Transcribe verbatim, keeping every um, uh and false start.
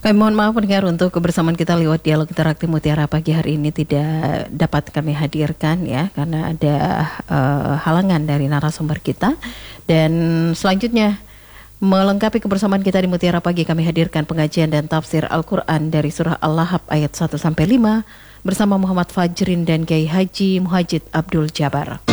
Kami mohon maaf pendengar untuk kebersamaan kita lewat dialog interaktif Mutiara pagi hari ini tidak dapat kami hadirkan ya karena ada uh, halangan dari narasumber kita. Dan selanjutnya melengkapi kebersamaan kita di Mutiara pagi kami hadirkan pengajian dan tafsir Al-Quran dari surah Al-Lahab ayat satu sampai lima bersama Muhammad Fajrin dan Kiai Haji Muhajid Abdul Jabar.